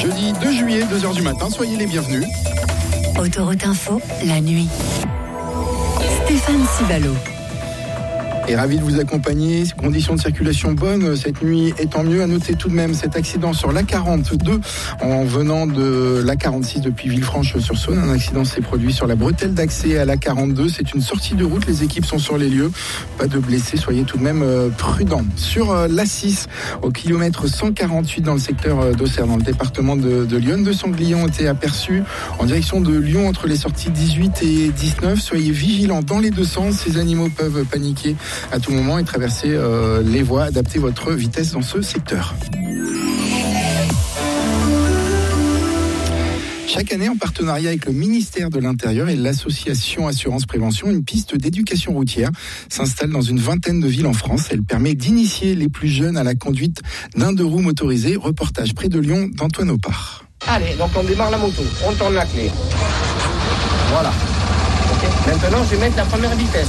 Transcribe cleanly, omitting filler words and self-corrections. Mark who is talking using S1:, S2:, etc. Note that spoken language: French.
S1: Jeudi 2 juillet, 2h du matin, soyez les bienvenus.
S2: Autoroute Info, la nuit. Stéphane Civalo.
S1: Et ravi de vous accompagner. Conditions de circulation bonnes cette nuit, et tant mieux. À noter tout de même cet accident sur l'A42 en venant de l'A46 depuis Villefranche-sur-Saône. Un accident s'est produit sur la bretelle d'accès à l'A42. C'est une sortie de route. Les équipes sont sur les lieux. Pas de blessés. Soyez tout de même prudents. Sur l'A6, au kilomètre 148 dans le secteur d'Auxerre, dans le département de Lyon, 2 sangliers ont été aperçus en direction de Lyon entre les sorties 18 et 19. Soyez vigilants dans les deux sens. Ces animaux peuvent paniquer à tout moment et traverser les voies. Adaptez votre vitesse dans ce secteur. Chaque année, en partenariat avec le ministère de l'Intérieur et l'association Assurance Prévention, une piste d'éducation routière s'installe dans une vingtaine de villes en France. Elle permet d'initier les plus jeunes à la conduite d'un 2 roues motorisé. Reportage près de Lyon d'Antoine Opard.
S3: Allez, donc on démarre la moto, on tourne la clé. Voilà. Okay. Maintenant, je vais mettre la première vitesse.